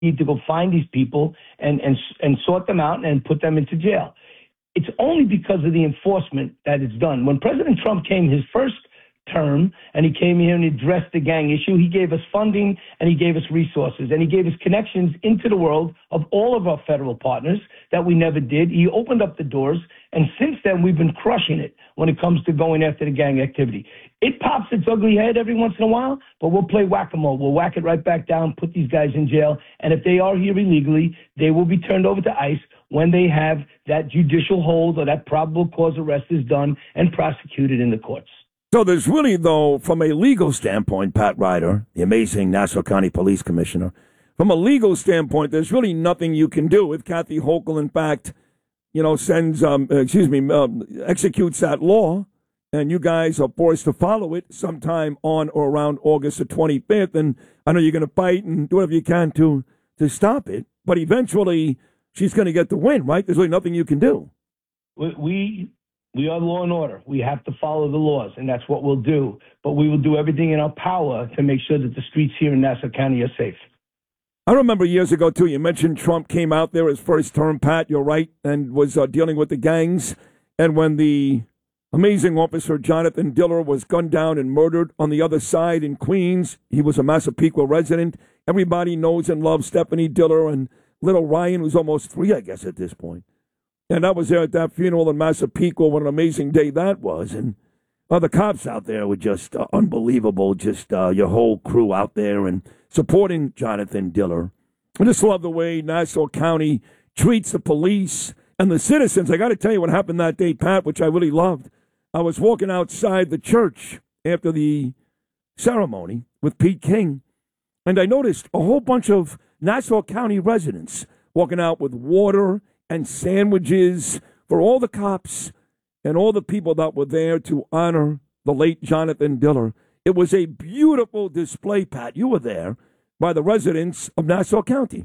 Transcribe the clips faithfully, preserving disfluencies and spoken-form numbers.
need to go find these people and, and, and sort them out and put them into jail. It's only because of the enforcement that it's done. When President Trump came his first term and he came here and addressed the gang issue, he gave us funding and he gave us resources and he gave us connections into the world of all of our federal partners that we never did. He opened up the doors, and since then we've been crushing it when it comes to going after the gang activity. It pops its ugly head every once in a while, but we'll play whack-a-mole. We'll whack it right back down, put these guys in jail, and if they are here illegally, they will be turned over to ICE when they have that judicial hold or that probable cause arrest is done and prosecuted in the courts. So there's really, though, from a legal standpoint, Pat Ryder, the amazing Nassau County Police Commissioner, from a legal standpoint, there's really nothing you can do if Kathy Hochul, in fact, you know, sends, um, excuse me, um, executes that law, and you guys are forced to follow it sometime on or around August the twenty-fifth. And I know you're going to fight and do whatever you can to to stop it, but eventually she's going to get the win, right? There's really nothing you can do. We. we We are law and order. We have to follow the laws, and that's what we'll do. But we will do everything in our power to make sure that the streets here in Nassau County are safe. I remember years ago, too, you mentioned Trump came out there his first term, Pat, you're right, and was uh, dealing with the gangs. And when the amazing officer Jonathan Diller was gunned down and murdered on the other side in Queens, he was a Massapequa resident. Everybody knows and loves Stephanie Diller and little Ryan, who's almost three, I guess, at this point. And I was there at that funeral in Massapequa. What an amazing day that was. And uh, the cops out there were just uh, unbelievable, just uh, your whole crew out there and supporting Jonathan Diller. I just love the way Nassau County treats the police and the citizens. I got to tell you what happened that day, Pat, which I really loved. I was walking outside the church after the ceremony with Pete King, and I noticed a whole bunch of Nassau County residents walking out with water and sandwiches for all the cops and all the people that were there to honor the late Jonathan Diller. It was a beautiful display, Pat. You were there, by the residents of Nassau County.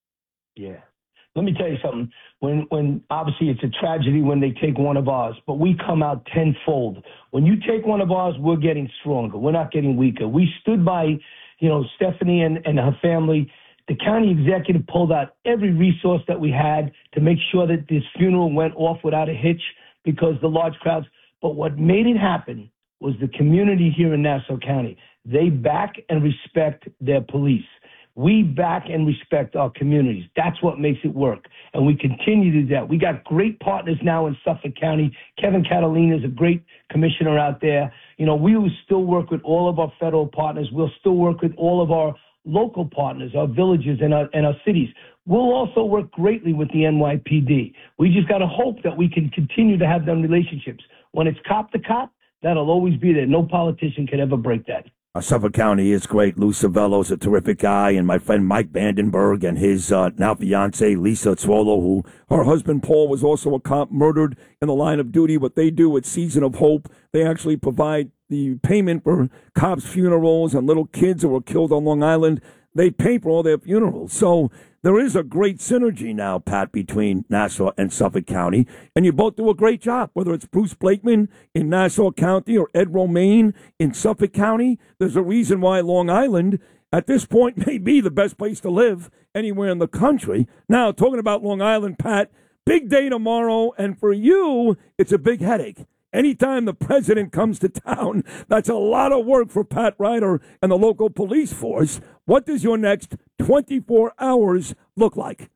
Yeah. Let me tell you something. When, when obviously it's a tragedy when they take one of ours, but we come out tenfold. When you take one of ours, we're getting stronger. We're not getting weaker. We stood by, you know, Stephanie and, and her family. The county executive pulled out every resource that we had to make sure that this funeral went off without a hitch because the large crowds. But what made it happen was the community here in Nassau County. They back and respect their police. We back and respect our communities. That's what makes it work. And we continue to do that. We got great partners now in Suffolk County. Kevin Catalina is a great commissioner out there. You know, we will still work with all of our federal partners. We'll still work with all of our local partners, our villages and our, and our cities. We'll also work greatly with the N Y P D. We just got to hope that we can continue to have them relationships. When it's cop to cop, that'll always be there. No politician can ever break that. Uh, Suffolk County is great. Lou Savello's a terrific guy, and my friend Mike Vandenberg and his uh, now fiancee Lisa Swallow, who her husband Paul was also a cop, murdered in the line of duty. What they do at Season of Hope, they actually provide the payment for cops' funerals and little kids who were killed on Long Island. They pay for all their funerals. So there is a great synergy now, Pat, between Nassau and Suffolk County. And you both do a great job, whether it's Bruce Blakeman in Nassau County or Ed Romaine in Suffolk County. There's a reason why Long Island, at this point, may be the best place to live anywhere in the country. Now, talking about Long Island, Pat, big day tomorrow. And for you, it's a big headache. Anytime the president comes to town, that's a lot of work for Pat Ryder and the local police force. What does your next twenty-four hours look like?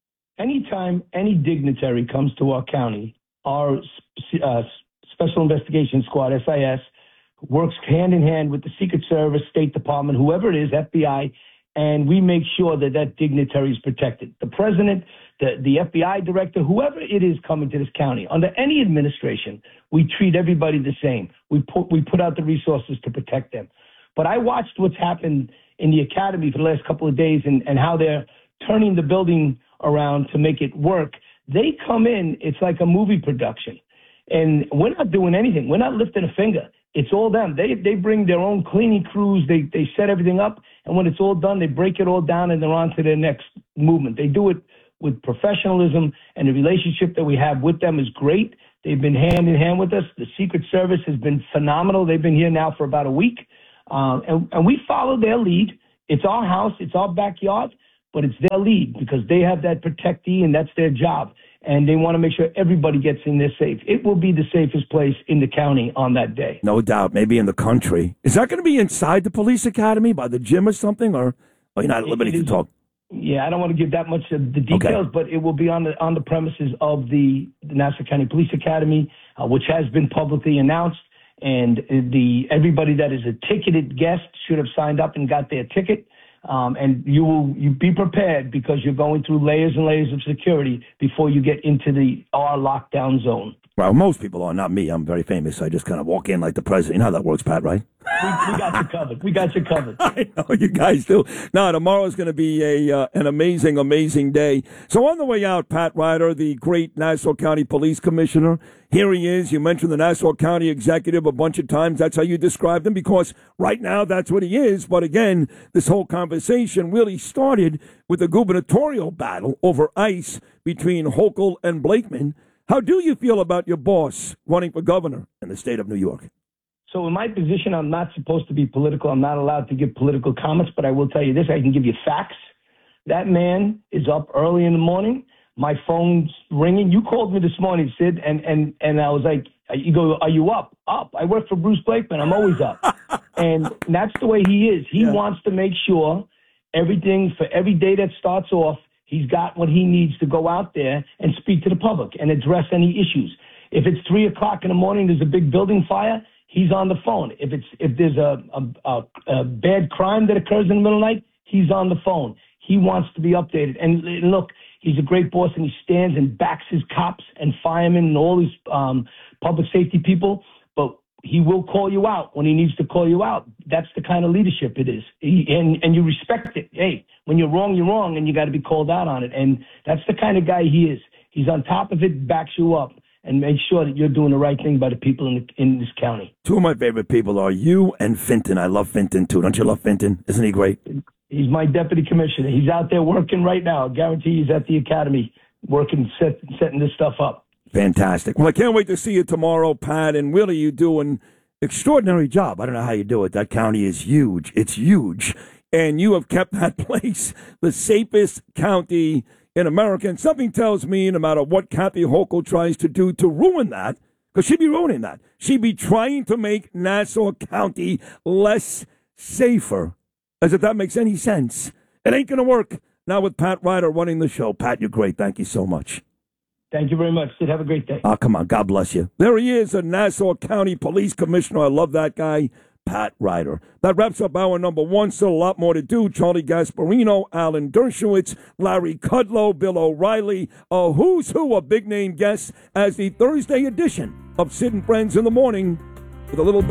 Anytime any dignitary comes to our county, our uh, Special Investigation Squad, S I S, works hand in hand with the Secret Service, State Department, whoever it is, F B I, and we make sure that that dignitary is protected. The president, the, the F B I director, whoever it is coming to this county, under any administration, we treat everybody the same. We put, we put out the resources to protect them. But I watched what's happened in the academy for the last couple of days and, and how they're turning the building around to make it work. They come in, it's like a movie production. And we're not doing anything. We're not lifting a finger. It's all them. They they bring their own cleaning crews. They they set everything up. And when it's all done, they break it all down and they're on to their next movement. They do it with professionalism, and the relationship that we have with them is great. They've been hand in hand with us. The Secret Service has been phenomenal. They've been here now for about a week. Um, and, and we follow their lead. It's our house. It's our backyard. but it's their lead because they have that protectee and that's their job. And they want to make sure everybody gets in there safe. It will be the safest place in the county on that day. No doubt, maybe in the country. Is that going to be inside the police academy by the gym or something, or are you not at liberty to talk? Yeah, I don't want to give that much of the details, okay. But it will be on the on the premises of the, the Nassau County Police Academy, uh, which has been publicly announced. And the everybody that is a ticketed guest should have signed up and got their ticket. Um, and you will you be prepared because you're going through layers and layers of security before you get into the our lockdown zone. Well, most people are, not me. I'm very famous. So I just kind of walk in like the president. You know how that works, Pat, right? We, we got you covered. We got you covered. I know you guys do. No, tomorrow's going to be a uh, an amazing, amazing day. So on the way out, Pat Ryder, the great Nassau County Police Commissioner, here he is. You mentioned the Nassau County Executive a bunch of times. That's how you described him because right now that's what he is. But again, this whole conversation really started with the gubernatorial battle over ICE between Hochul and Blakeman. How do you feel about your boss running for governor in the state of New York? So in my position, I'm not supposed to be political. I'm not allowed to give political comments, but I will tell you this. I can give you facts. That man is up early in the morning. My phone's ringing. You called me this morning, Sid, and, and, and I was like, you go, are you up? Up. I work for Bruce Blakeman. I'm always up. And that's the way he is. He yeah. wants to make sure everything, for every day that starts off, he's got what he needs to go out there and speak to the public and address any issues. If it's three o'clock in the morning, there's a big building fire, he's on the phone. If it's if there's a, a, a, a bad crime that occurs in the middle of the night, he's on the phone. He wants to be updated. And, and look, he's a great boss, and he stands and backs his cops and firemen and all these um, public safety people. But he will call you out when he needs to call you out. That's the kind of leadership it is. He, and, and you respect it. Hey, when you're wrong, you're wrong, and you got to be called out on it. And that's the kind of guy he is. He's on top of it, backs you up, and makes sure that you're doing the right thing by the people in, the, in this county. Two of my favorite people are you and Finton. I love Finton, too. Don't you love Finton? Isn't he great? He's my deputy commissioner. He's out there working right now. I guarantee he's at the academy working, set, setting this stuff up. Fantastic. Well, I can't wait to see you tomorrow, Pat, and really you do an extraordinary job. I don't know how you do it. That county is huge. It's huge. And you have kept that place the safest county in America. And something tells me no matter what Kathy Hochul tries to do to ruin that, because she'd be ruining that, she'd be trying to make Nassau County less safer, as if that makes any sense. It ain't going to work. Now with Pat Ryder running the show. Pat, you're great. Thank you so much. Thank you very much, Sid. Have a great day. Oh, come on. God bless you. There he is, a Nassau County Police Commissioner. I love that guy, Pat Ryder. That wraps up hour number one. Still a lot more to do. Charlie Gasparino, Alan Dershowitz, Larry Kudlow, Bill O'Reilly, a who's who of big-name guests as the Thursday edition of Sid and Friends in the Morning with a little